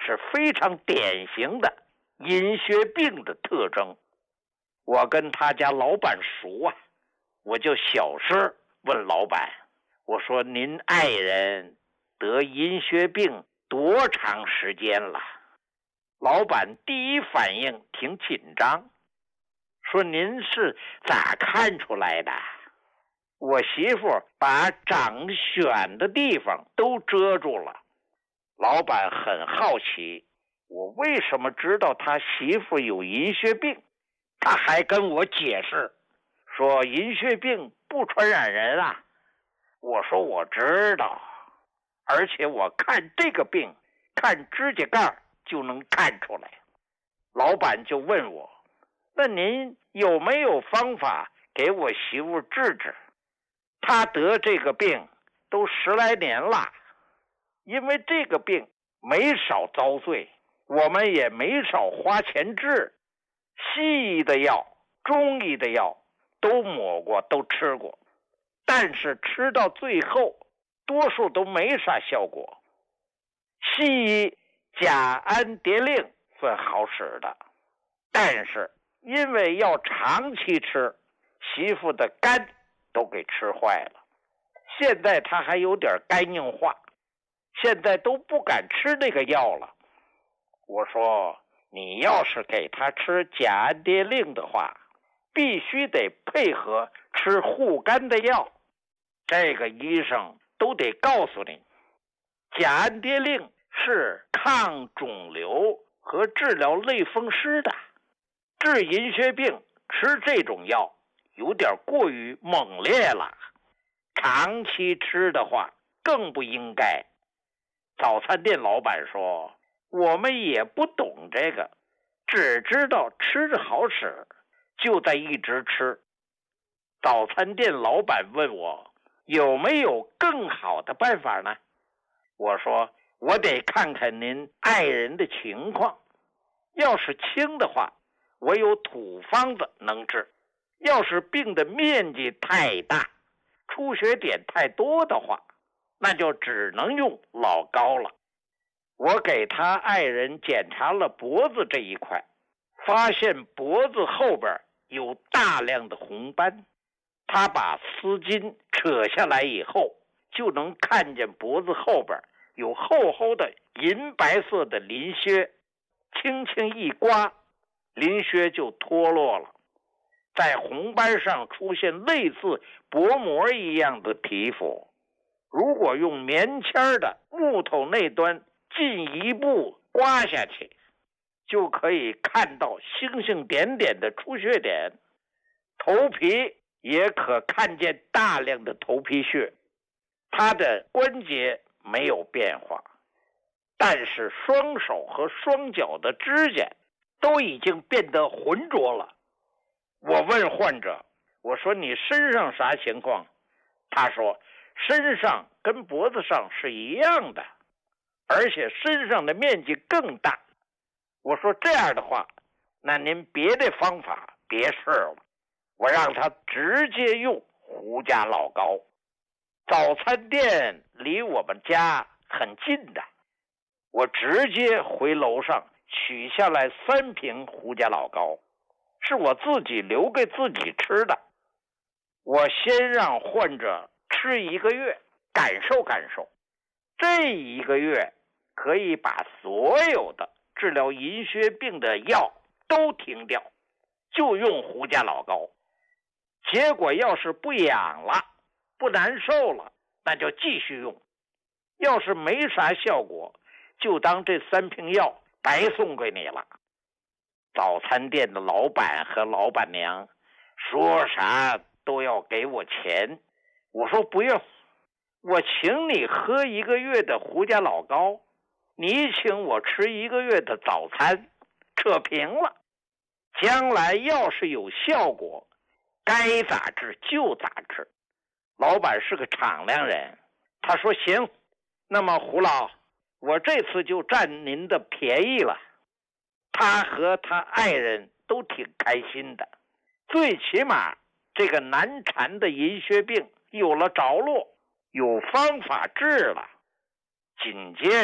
是非常典型的银屑病的特征。我跟他家老板熟啊，我就小声问老板，我说您爱人得银屑病多长时间了？老板第一反应挺紧张，说您是咋看出来的？我媳妇把长癣的地方都遮住了。老板很好奇，我为什么知道他媳妇有银屑病？他还跟我解释说银屑病不传染人啊。我说我知道，而且我看这个病看指甲盖就能看出来。老板就问我，那您有没有方法给我媳妇治治？她得这个病都10来年了，因为这个病没少遭罪，我们也没少花钱治，西医的药中医的药都抹过都吃过，但是吃到最后多数都没啥效果。西医甲氨蝶令算好使的，但是因为要长期吃，媳妇的肝都给吃坏了，现在她还有点肝硬化，现在都不敢吃那个药了。我说你要是给她吃甲氨蝶令的话，必须得配合吃护肝的药，这个医生都得告诉你，甲氨蝶令是抗肿瘤和治疗类风湿的，治银屑病吃这种药有点过于猛烈了，长期吃的话更不应该。早餐店老板说，我们也不懂这个，只知道吃着好使，就在一直吃。早餐店老板问我有没有更好的办法呢？我说我得看看您爱人的情况，要是轻的话，我有土方子能治，要是病的面积太大，出血点太多的话，那就只能用老膏了。我给他爱人检查了脖子这一块，发现脖子后边有大量的红斑，他把丝巾扯下来以后，就能看见脖子后边有厚厚的银白色的鳞屑，轻轻一刮，鳞屑就脱落了，在红斑上出现类似薄膜一样的皮肤。如果用棉签的木头那端进一步刮下去，就可以看到星星点点的出血点，头皮也可看见大量的头皮屑。他的关节没有变化，但是双手和双脚的指甲都已经变得浑浊了。我问患者，我说你身上啥情况？他说身上跟脖子上是一样的，而且身上的面积更大。我说这样的话，那您别的方法别试了，我让他直接用胡家老膏。早餐店离我们家很近的，我直接回楼上取下来3瓶胡家老膏，是我自己留给自己吃的。我先让患者吃1个月，感受感受，这1个月可以把所有的治疗银屑病的药都停掉，就用胡家老膏。结果要是不痒了，不难受了，那就继续用，要是没啥效果，就当这3瓶药白送给你了。早餐店的老板和老板娘说啥都要给我钱，我说不用，我请你喝1个月的胡家老膏，你请我吃1个月的早餐，扯平了。将来要是有效果，该咋治就咋治。老板是个敞亮人，他说行，那么胡老，我这次就占您的便宜了。他和他爱人都挺开心的，最起码这个难缠的银屑病有了着落，有方法治了。紧接着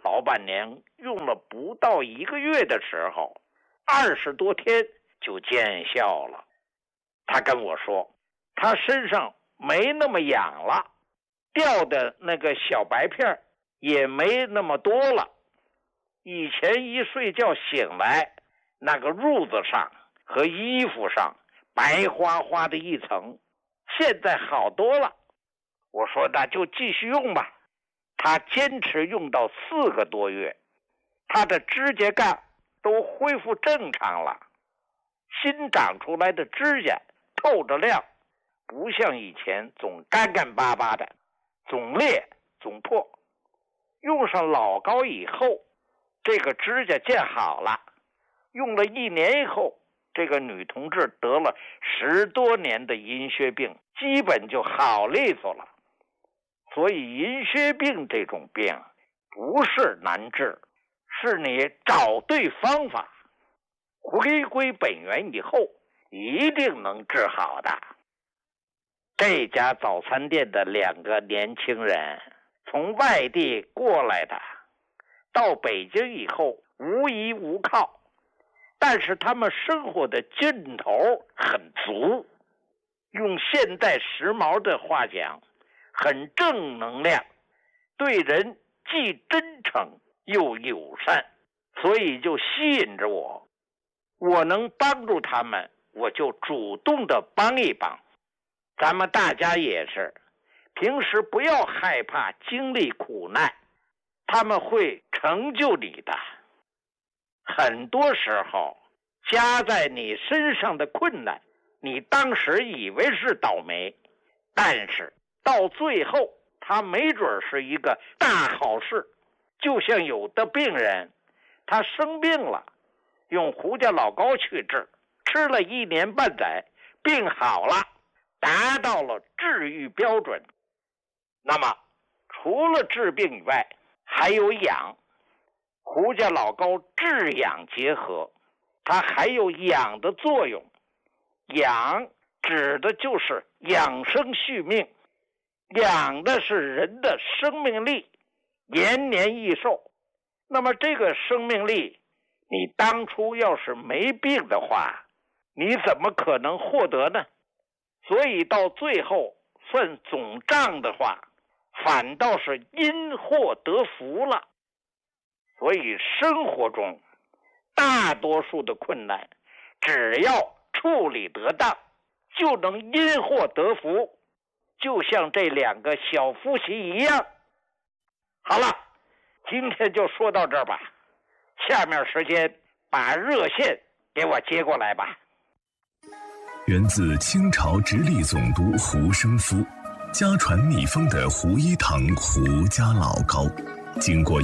老板娘用了不到1个月的时候，20多天就见效了。她跟我说，她身上没那么痒了，掉的那个小白片也没那么多了。以前一睡觉醒来，那个褥子上和衣服上白花花的一层，现在好多了。我说那就继续用吧。他坚持用到4个多月，他的指甲盖都恢复正常了，新长出来的指甲透着亮，不像以前总干干巴巴的，总裂总破。用上老膏以后，这个指甲见好了。用了1年以后，这个女同志得了10多年的银屑病，基本就好利索了。所以银屑病这种病不是难治，是你找对方法，回归本源以后一定能治好的。这家早餐店的2个年轻人从外地过来的，到北京以后无依无靠，但是他们生活的劲头很足，用现代时髦的话讲，很正能量，对人既真诚又友善，所以就吸引着我。我能帮助他们，我就主动的帮一帮。咱们大家也是，平时不要害怕经历苦难，他们会成就你的。很多时候加在你身上的困难，你当时以为是倒霉，但是到最后他没准是一个大好事。就像有的病人他生病了，用胡家老膏去治，吃了1年半载，病好了，达到了治愈标准。那么除了治病以外，还有养。胡家老膏治养结合，它还有养的作用。养指的就是养生续命，养的是人的生命力，延年益寿。那么这个生命力，你当初要是没病的话，你怎么可能获得呢？所以到最后算总账的话，反倒是因祸得福了。所以生活中大多数的困难，只要处理得当，就能因祸得福，就像这2个小夫妻一样。好了，今天就说到这儿吧，下面时间把热线给我接过来吧。 源自清朝直隶总督胡生夫，家传秘方的胡一堂胡家老膏，经过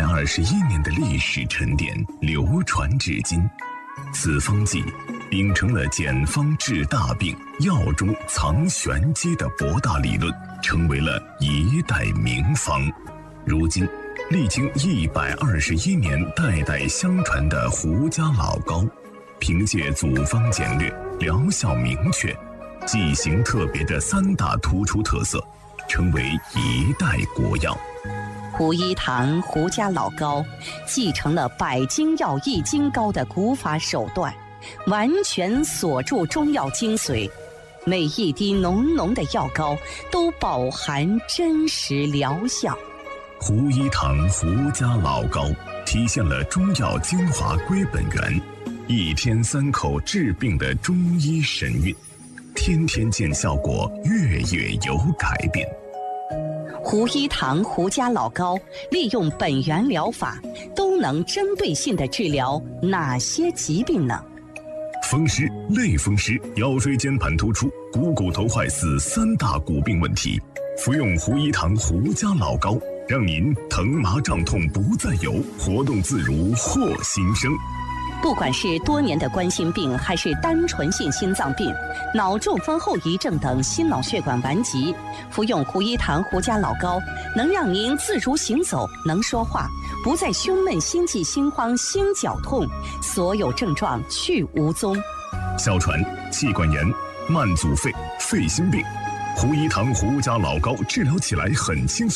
121年的历史沉淀，流传至今。此方剂秉承了简方治大病、药中藏玄机的博大理论，成为了一代名方。如今历经121年代代相传的胡家老膏，凭借组方简略、疗效明确、剂型特别的3大突出特色，成为一代国药。 胡一堂胡家老膏继承了百金药易筋膏的古法手段，完全锁住中药精髓，每一滴浓浓的药膏都饱含真实疗效。 胡一堂胡家老膏体现了中药精华归本源，一天3口治病的中医神韵，天天见效果，月月有改变。 胡一堂胡家老膏利用本源疗法，都能针对性地治疗哪些疾病呢？ 风湿、类风湿、腰椎间盘突出、股骨头坏死3大骨病问题，服用胡一堂胡家老膏，让您疼麻胀痛不再有，活动自如获新生。 不管是多年的冠心病，还是单纯性心脏病、脑中风后遗症等心脑血管顽疾，服用胡一堂胡家老膏，能让您自如行走，能说话，不再胸闷、心悸、心慌、心绞痛，所有症状去无踪。 哮喘、气管炎、慢阻肺、肺心病，胡一堂胡家老膏治疗起来很轻松，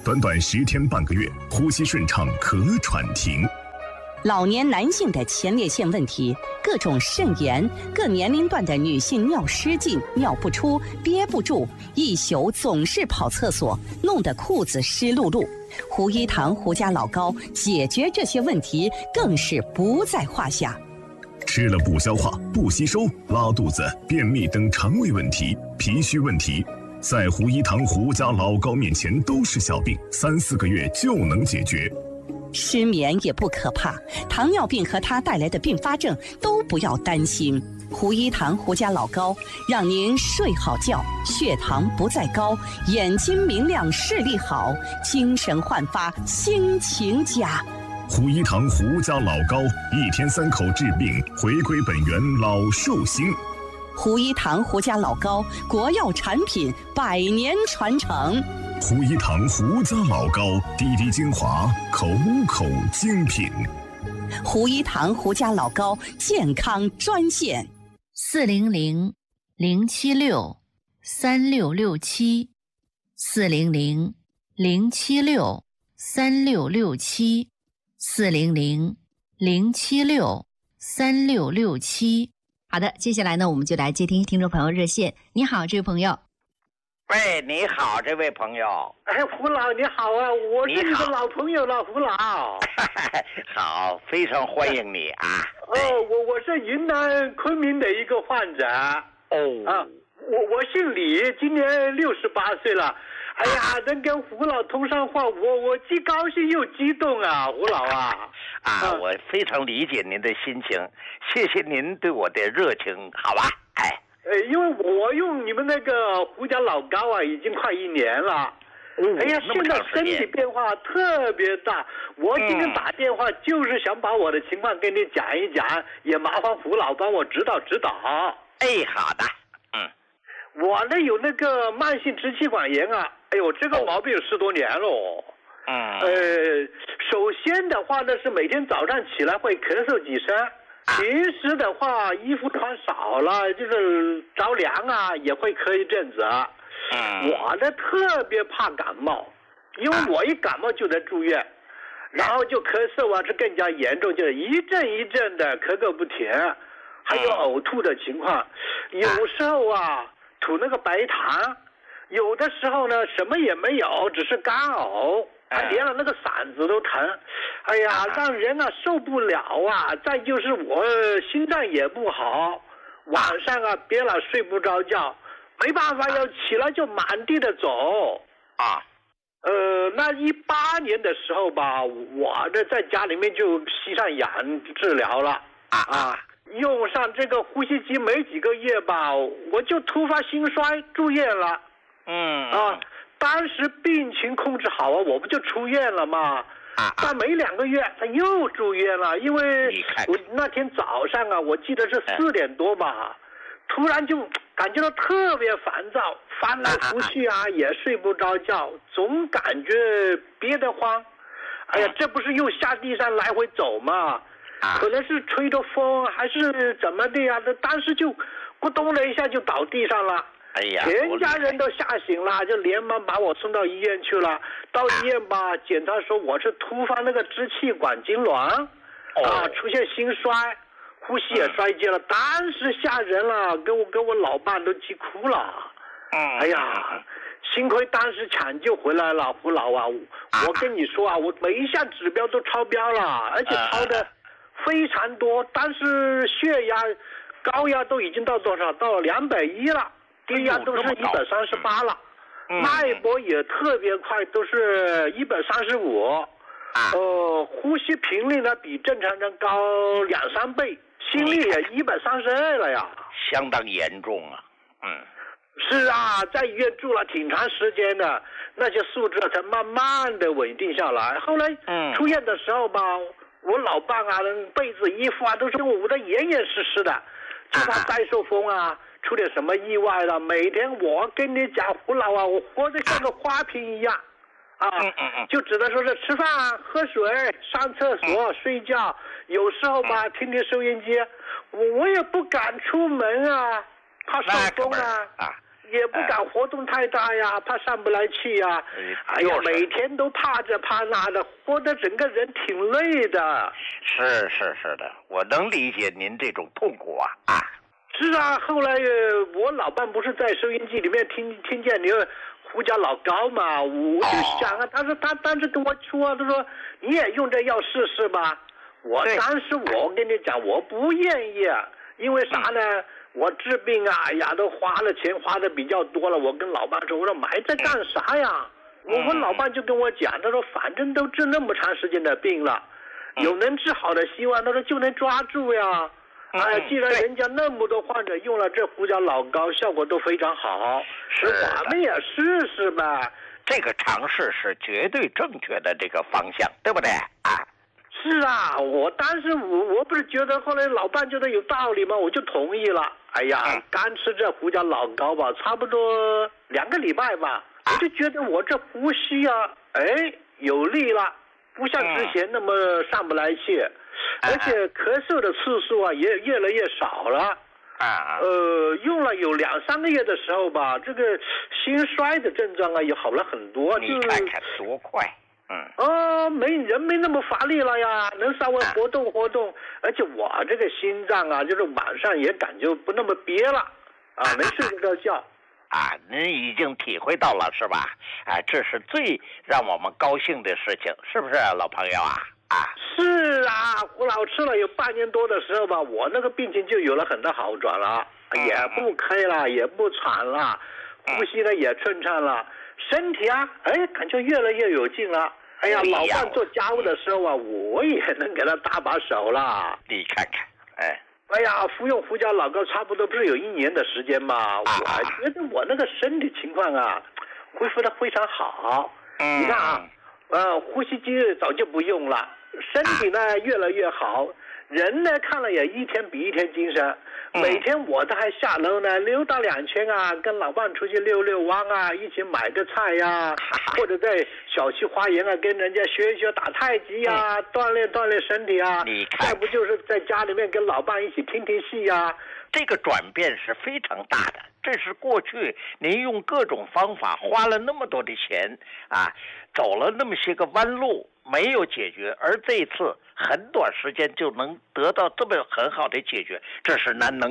短短10天半个月，呼吸顺畅，咳喘停。 老年男性的前列腺问题，各种肾炎，各年龄段的女性尿失禁、尿不出、憋不住，一宿总是跑厕所，弄得裤子湿漉漉。胡一堂胡家老膏解决这些问题更是不在话下。 吃了不消化、不吸收、拉肚子、便秘等肠胃问题、脾虚问题，在胡一堂胡家老膏面前都是小病，3、4个月就能解决。 失眠也不可怕，糖尿病和它带来的并发症都不要担心。胡一堂胡家老膏让您睡好觉，血糖不再高，眼睛明亮，视力好，精神焕发，心情佳。 胡一堂胡家老膏，1天3口治病，回归本源，老寿星。 胡一堂胡家老膏，国药产品，100年传承。 胡一堂胡家老膏，滴滴精华，口口精品。 胡一堂胡家老膏健康专线 400-076-3667，400-076-3667。好的，接下来呢，我们就来接听听众朋友热线。你好，这位朋友。 喂，你好，这位朋友。 哎，胡老你好啊，我是你的老朋友了，胡老。 好，非常欢迎你啊。 我是云南昆明的一个患者。我姓李，今年68岁了。哎呀，能跟胡老通上话，我既高兴又激动啊，胡老啊。 我非常理解您的心情，谢谢您对我的热情，好吧？ 因为我用你们那个胡家老膏啊，已经快1年了。哎呀，现在身体变化特别大。我今天打电话就是想把我的情况跟你讲一讲，也麻烦胡老帮我指导指导。 好的。 我呢有那个慢性支气管炎啊，哎呦，这个毛病10多年了。首先的话呢是每天早上起来会咳嗽几声。平时的话，衣服穿少了，就是着凉啊，也会咳一阵子。我呢特别怕感冒，因为我一感冒就得住院，然后就咳嗽啊，是更加严重，就是一阵一阵的咳个不停，还有呕吐的情况。有时候啊吐那个白痰，有的时候呢什么也没有，只是干呕。还连了那个嗓子都疼，哎呀，让人啊受不了啊！再就是我心脏也不好，晚上啊憋了睡不着觉，没办法要起来就满地的走。那18年的时候吧，我呢在家里面就吸上氧治疗了用上这个呼吸机没几个月吧，我就突发心衰住院了。当时病情控制好啊，我不就出院了吗？但没2个月他又住院了，因为我那天早上啊，我记得是4点多吧，突然就感觉到特别烦躁，翻来覆去啊，也睡不着觉，总感觉憋得慌。哎呀，这不是又下地上来回走吗？可能是吹着风还是怎么的呀？当时就咕咚了一下就倒地上了。全家人都吓醒了，就连忙把我送到医院去了。到医院吧，检查说我是突发那个支气管痉挛，出现心衰，呼吸也衰竭了。当时吓人了，跟我老伴都急哭了。哎呀，幸亏当时抢救回来了，胡老啊，我跟你说啊，我每一项指标都超标了，而且超的非常多。当时血压、高压都已经到多少？到了210了。低压都是138了，脉搏也特别快，都是135。呼吸频率呢比正常人高2、3倍，心率也132了呀， 相当严重啊。 是啊，在医院住了挺长时间的，那些数值才慢慢的稳定下来。后来出院的时候吧，我老伴啊，被子衣服啊都是捂得严严实实的，就怕再受风啊。出点什么意外了？每天我跟你讲，胡老啊，我活得像个花瓶一样，就只能说是吃饭、喝水、上厕所、睡觉，有时候吧听听收音机，我也不敢出门啊，怕受风啊。 也不敢活动太大呀，怕上不来气呀。哎呀，每天都怕这怕那的，活得整个人挺累的。 是的，我能理解您这种痛苦啊。 是啊，后来我老伴不是在收音机里面听见你胡椒老高嘛，我就想啊，他说他当时跟我说，他说你也用这药试试吧。我当时我跟你讲，我不愿意，因为啥呢？我治病啊，哎呀，都花了钱，花的比较多了。我跟老伴说，我说买这干啥呀？我老伴就跟我讲，他说反正都治那么长时间的病了，有能治好的希望，他说就能抓住呀。哎，既然人家那么多患者用了这胡椒老膏，效果都非常好，我们也试试呗。 这个尝试是绝对正确的这个方向，对不对啊？ 是啊，我当时我不是觉得，后来老伴觉得有道理嘛，我就同意了。哎呀，刚吃这胡椒老膏吧，差不多2个礼拜吧，我就觉得我这呼吸啊，哎，有力了，不像之前那么上不来气。而且咳嗽的次数啊也越来越少了。用了有2-3个月的时候吧，这个心衰的症状啊也好了很多。 你看看多快！ 人没那么乏力了呀，能稍微活动活动。而且我这个心脏啊，就是晚上也感觉不那么憋了，能睡得着觉。 您已经体会到了是吧？这是最让我们高兴的事情，是不是老朋友啊？ 是啊，胡老吃了有半年多的时候吧，我那个病情就有了很大好转了，也不咳了，也不喘了，呼吸呢也顺畅了，身体啊，感觉越来越有劲了。哎呀，老伴做家务的时候啊，我也能给他搭把手了。 你看看， 哎呀，服用胡椒老膏差不多不是有1年的时间嘛，我觉得我那个身体情况啊，恢复得非常好。你看啊，呼吸机早就不用了。身体呢越来越好，人呢看了也一天比一天精神。每天我都还下楼呢溜达2圈啊，跟老伴出去溜溜弯啊，一起买个菜呀，或者在小区花园啊跟人家学一学打太极呀，锻炼锻炼身体啊。再不就是在家里面跟老伴一起听听戏呀。 这个转变是非常大的，这是过去您用各种方法花了那么多的钱走了那么些个弯路没有解决，而这一次很短时间就能得到这么很好的解决，这是难能